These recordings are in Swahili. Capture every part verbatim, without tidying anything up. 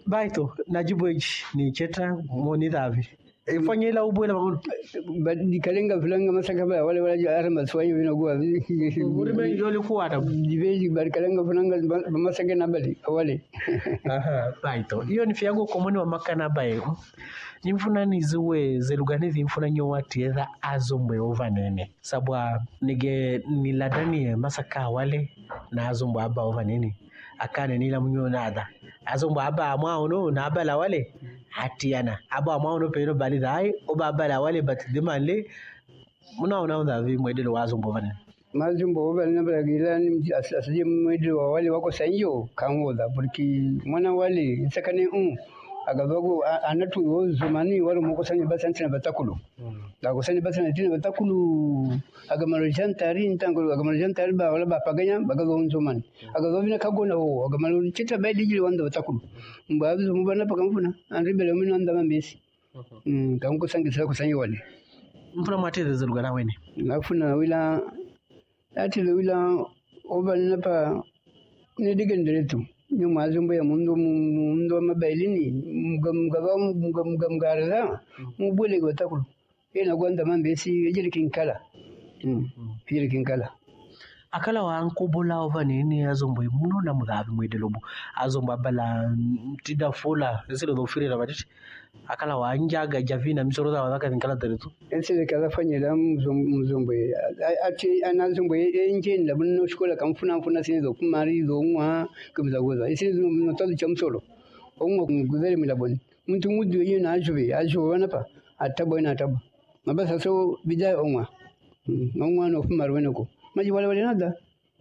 baito najiboji ni cheta moni davi ifanye ila ubwela mamuno badi kalenga fulanga masaka ba wale wale ara maswanyi bino gwa urime yoli kuwata jibeji badi kalenga fulanga masaka na bali wale aha baito iyo ni fiago komoni wa makana bae nimfuna niziwe zeluganizi mfuna nyo wati eza azombwe ovanene sabwa nige niladani masaka wale na azombwe aba ovanene akane nila munyo nada azombwe aba amwa no na aba la wale hatiana aba amwa no pero bali dai oba aba la wale but demale muna una unda vi mwedelo wazombwe ovanene mazumbo ovanene baragira ni asije mwedelo wale wako sanyo kangoda burki mwana wale sakane um agabago anatu yozumani wari mukosanya basantina batakulu agosanya basana tina batakulu agamaro jantari ntangolo agamaro jantari ba wala bapaganya bagago nzumani agago bina kagona wo agamaro chita ba dijili wanda batakulu mbazo mubana pakamfuna andibele mina ndama mbesi mm kamukosangisa kusanya wale mfuna mateze zelugana wene nafuna wila ati wila obana pa ne digenderetu nyuma azumbo ya mundu mundu mabailini mugaba mugamgarza mubule gotakulu ina gwanda mambesi ejiri kinkala mm ejiri kinkala akala wa ankobola ovanene azombo muno na mudavi mwedelobo azombo abala tida fola zero do firira batiti akala wa njaga javina misoroza wadaka kinkala teretu ensele kaza fanyela muzombo ati anazombo enjenda bunno shikola kamfuna mfuna sinizo kumari zo mwa kubiza goza isizo notazi chamsolo ongo nguzeli milaboni muntu mudu yena ajube ajube wanapa atabo ina atabo mabasa so bija onwa onwa no fumar wenako maji wale wale nada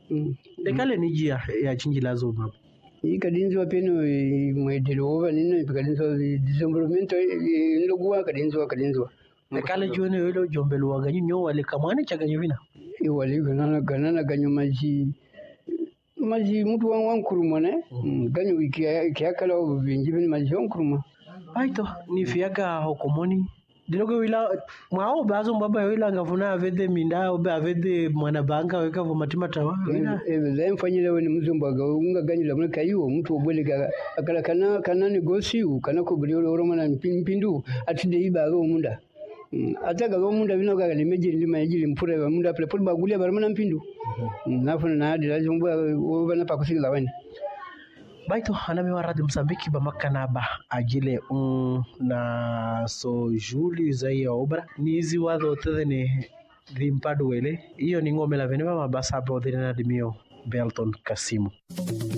dekale nijia ya chinjila zo map ikadinzo peno mwedelo ova nino ikadinzo desenvolvement ndoguwa kadinzo kadinzo dekale jone welo jombelo waganyu nyo wale kamwane chaganyu vina i wale ganana ganana ganyu maji maji mtu wangu wankuruma ne ganyu ikiakala vinjibini maji wankuruma baito ni fiaga hokomoni dilogo wila mwao bazo mbaba wila ngavuna avede minda obe avede mwana banga weka vomatima tawa wila ebe mfanyile we ni muzumba ga unga ganyula mwe kayiwo mtu obwele akala kana kana ni gosiu kana ko buli oroma na mpindu atide iba ro munda ataga ro munda bino ga limeje lima yijili mpure ba munda pole pole bagulia barama mpindu nafuna na hadi lazima mbwa obana pa kusigila wani baito anami waradi Msambiki ba makanaba ajile um, na so juli zai obra nizi wadho tedene dhimpadu wele iyo ni ngome la venema mabasa hapo dhirina dimio Belton Kasimu.